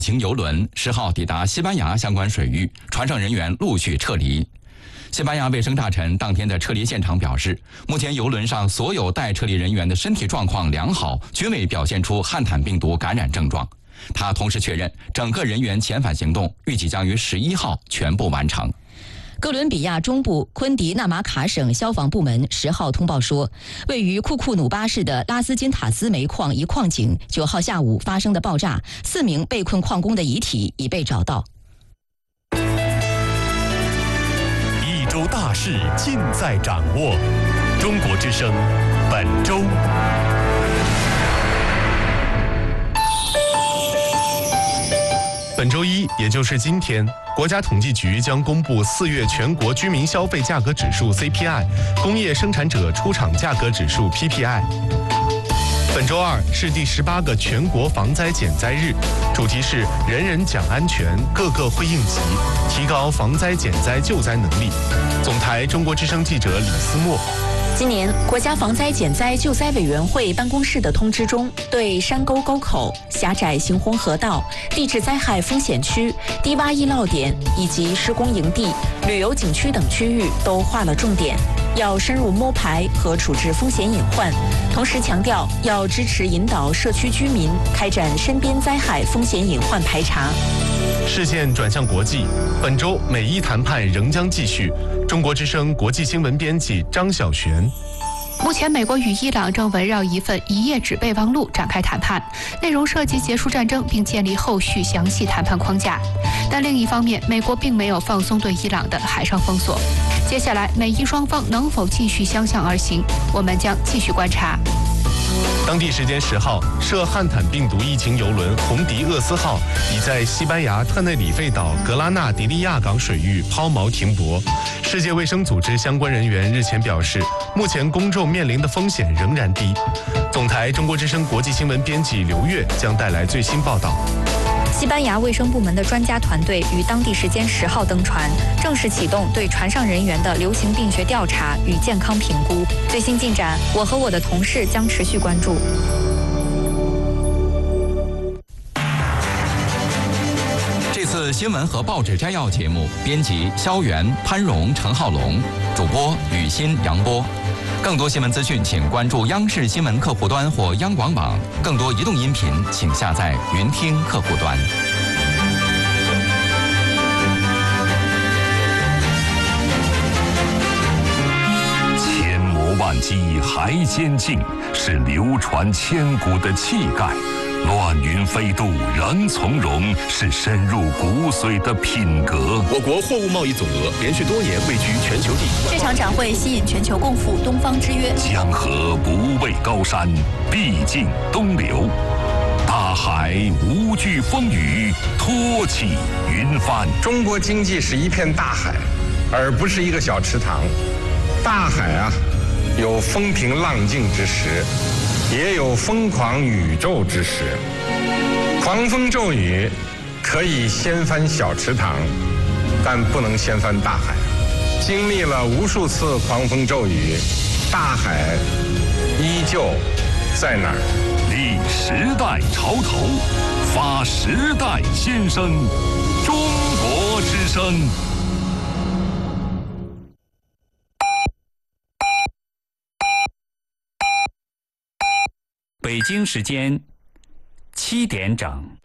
情邮轮10号抵达西班牙相关水域，船上人员陆续撤离。西班牙卫生大臣当天在撤离现场表示，目前邮轮上所有待撤离人员的身体状况良好，均未表现出汉坦病毒感染症状。他同时确认，整个人员遣返行动预计将于11号全部完成。 哥伦比亚中部昆迪纳马卡省消防部门10号通报说，位于库库努巴市的拉斯金塔斯煤矿一矿井9号下午发生的爆炸，4名被困矿工的遗体已被找到。 一周大事尽在掌握，中国之声本周。本周一，也就是今天，国家统计局将公布4月全国居民消费价格指数 CPI、工业生产者出厂价格指数 PPI。本周二是第18个全国防灾减灾日，主题是人人讲安全，个个会应急，提高防灾减灾救灾能力。总台中国之声记者李思墨。 今年，国家防灾减灾救灾委员会办公室的通知中，对山沟沟口、狭窄行洪河道、地质灾害风险区、低洼易涝点以及施工营地、旅游景区等区域都划了重点，要深入摸排和处置风险隐患，同时强调要支持引导社区居民开展身边灾害风险隐患排查。 视线转向国际，本周美伊谈判仍将继续。中国之声国际新闻编辑张晓璇。 目前，美国与伊朗正围绕一份一页纸备忘录展开谈判，内容涉及结束战争并建立后续详细谈判框架。但另一方面，美国并没有放松对伊朗的海上封锁。接下来，美伊双方能否继续相向而行，我们将继续观察。 当地时间10号，涉汉坦病毒疫情邮轮红迪厄斯号已在西班牙特内里费岛格拉纳迪利亚港水域抛锚停泊。世界卫生组织相关人员日前表示，目前公众面临的风险仍然低。总台中国之声国际新闻编辑刘月将带来最新报道。 西班牙卫生部门的专家团队于当地时间10号登船，正式启动对船上人员的流行病学调查与健康评估。最新进展，我和我的同事将持续关注。 这次新闻和报纸摘要节目，编辑肖元、潘荣、陈浩龙，主播雨欣、杨波。更多新闻资讯，请关注央视新闻客户端或央广网。更多移动音频，请下载云听客户端。 千磨万击还坚劲，是流传千古的气概。乱云飞渡仍从容，是深入骨髓的品格。 我国货物贸易总额连续多年位居全球第一。 这场展会吸引全球共赴东方之约。 江河不畏高山，必尽东流。大海无惧风雨，托起云帆。 中国经济是一片大海，而不是一个小池塘。大海啊，有风平浪静之时，也有疯狂宇宙之时。狂风骤雨可以掀翻小池塘，但不能掀翻大海。经历了无数次狂风骤雨，大海依旧在那儿。 立时代潮头，发时代先声。中国之声。 北京时间7点整。